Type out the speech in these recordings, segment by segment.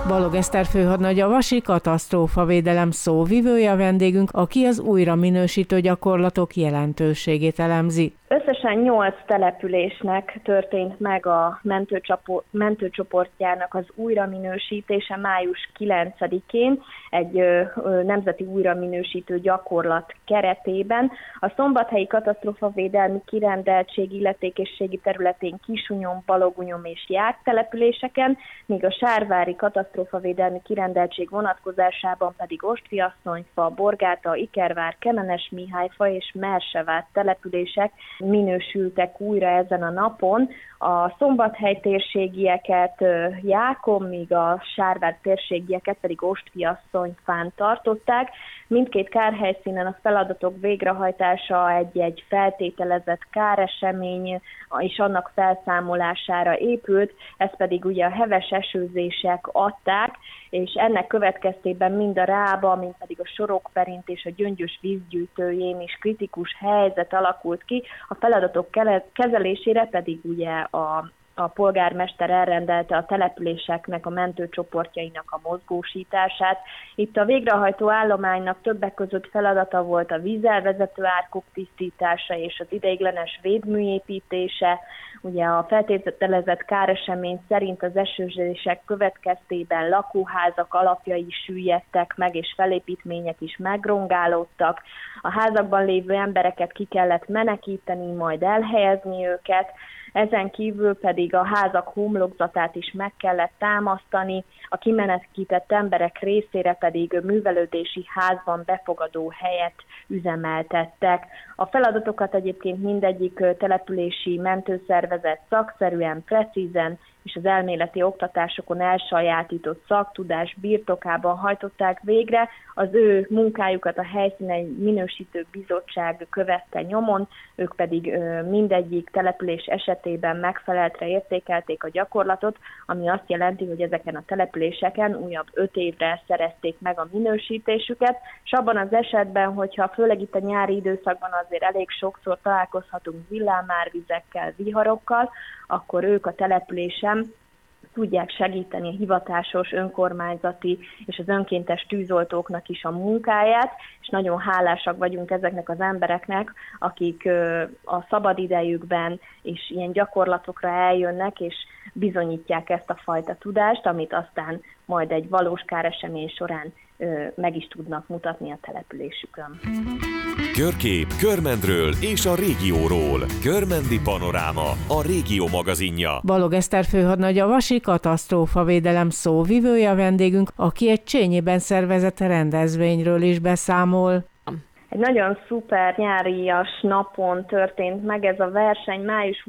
Balog Eszter főhadnagy, a Vasi katasztrófavédelem szóvivője a vendégünk, aki az újraminősítő gyakorlatok jelentőségét elemzi. Összesen 8 településnek történt meg a mentőcsoportjának az újraminősítése május 9-én egy nemzeti újraminősítő gyakorlat keretében. A Szombathelyi katasztrófavédelmi kirendeltség illetékességi területén Kisunyom, Balogunyom és Ják településeken, míg a Sárvári katasztrófavédelmi kirendeltség vonatkozásában pedig Ostfiasszonyfa, Borgáta, Ikervár, Kemenes-Mihályfa és Mersevát települések minősültek újra ezen a napon. A Szombathely térségieket Jákon, míg a Sárvár térségieket pedig Ostfiasszonyfán tartották. Mindkét kárhelyszínen a feladatok végrehajtása egy feltételezett káresemény és annak felszámolására épült, ez pedig ugye a heves esőzések adták, és ennek következtében mind a Rába, mind pedig a Sorokperint és a Gyöngyös vízgyűjtőjén is kritikus helyzet alakult ki, a feladatok kezelésére pedig ugye a polgármester elrendelte a településeknek, a mentőcsoportjainak a mozgósítását. Itt a végrehajtó állománynak többek között feladata volt a vízelvezető árkok tisztítása és az ideiglenes védmű építése. Ugye a feltételezett káresemény szerint az esőzések következtében lakóházak alapjai süllyedtek meg, és felépítmények is megrongálódtak. A házakban lévő embereket ki kellett menekíteni, majd elhelyezni őket. Ezen kívül pedig a házak homlokzatát is meg kellett támasztani, a kimenekített emberek részére pedig művelődési házban befogadó helyet üzemeltettek. A feladatokat egyébként mindegyik települési mentőszervezet szakszerűen, precízen és az elméleti oktatásokon elsajátított szaktudás birtokában hajtották végre. Az ő munkájukat a helyszínen minősítő bizottság követte nyomon, ők pedig mindegyik település esetében megfeleltre értékelték a gyakorlatot, ami azt jelenti, hogy ezeken a településeken újabb 5 évre szerezték meg a minősítésüket, és abban az esetben, hogyha főleg itt a nyári időszakban azért elég sokszor találkozhatunk villámárvizekkel, viharokkal, akkor ők a településen tudják segíteni a hivatásos, önkormányzati és az önkéntes tűzoltóknak is a munkáját, és nagyon hálásak vagyunk ezeknek az embereknek, akik a szabadidejükben és ilyen gyakorlatokra eljönnek, és bizonyítják ezt a fajta tudást, amit aztán majd egy valós káresemény során meg is tudnak mutatni a településükön. Körkép Körmendről és a régióról. Körmendi Panoráma, a Régió magazinja. Balog Eszter főhadnagy, a Vasi katasztrófavédelem szóvivője a vendégünk, aki egy Csényében szervezett rendezvényről is beszámol. Egy nagyon szuper nyárias napon történt meg ez a verseny, május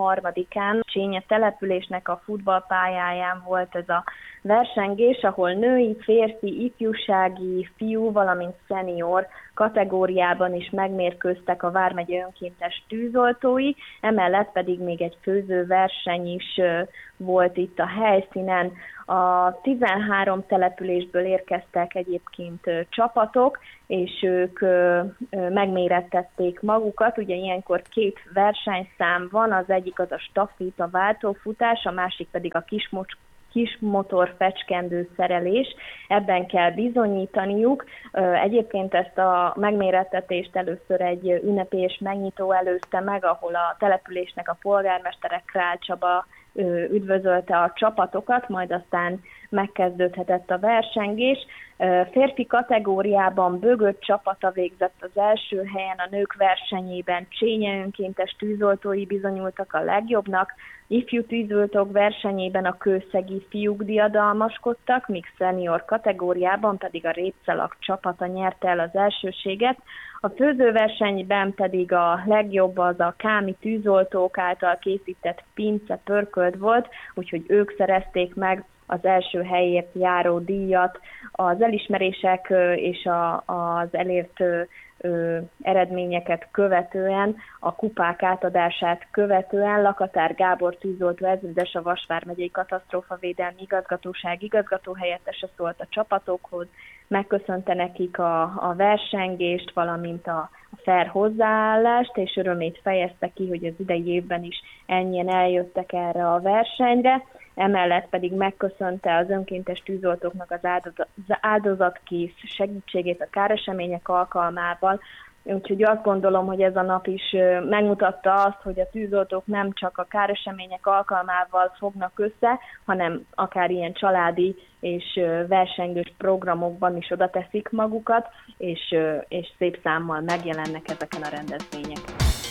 23-án Csénye településnek a futballpályáján volt ez a versengés, ahol női, férfi, ifjúsági, fiú, valamint szenior kategóriában is megmérkőztek a vármegye önkéntes tűzoltói, emellett pedig még egy főzőverseny is volt itt a helyszínen. A 13 településből érkeztek egyébként csapatok, és ők megmérettették magukat. Ugye ilyenkor 2 versenyszám van, az egyik az a staféta váltófutás, a másik pedig a kis motor fecskendő szerelés, ebben kell bizonyítaniuk. Egyébként ezt a megmérettetést először egy ünnepélyes megnyitó előzte meg, ahol a településnek a polgármestere Král Csaba üdvözölte a csapatokat, majd aztán megkezdődhetett a versengés. Férfi kategóriában Bögött csapata végzett az első helyen, a nők versenyében Csénye önkéntes tűzoltói bizonyultak a legjobbnak, ifjú tűzoltók versenyében a kőszegi fiúk diadalmaskodtak, míg szenior kategóriában pedig a Répcelak csapata nyerte el az elsőséget. A főzőversenyben pedig a legjobb az a kámi tűzoltók által készített pince pörkölt volt, úgyhogy ők szerezték meg az első helyért járó díjat. Az elismerések és az elért eredményeket követően, a kupák átadását követően Lakatár Gábor tűzoltó ezredes, a Vas vármegyei katasztrófavédelmi igazgatóság igazgatóhelyettese szólt a csapatokhoz, megköszönte nekik a versengést, valamint a fair hozzáállást, és örömét fejezte ki, hogy az idei évben is ennyien eljöttek erre a versenyre. emellett pedig megköszönte az önkéntes tűzoltóknak az áldozatkész segítségét a káresemények alkalmával. Úgyhogy azt gondolom, hogy ez a nap is megmutatta azt, hogy a tűzoltók nem csak a káresemények alkalmával fognak össze, hanem akár ilyen családi és versengős programokban is oda teszik magukat, és szép számmal megjelennek ezeken a rendezvények.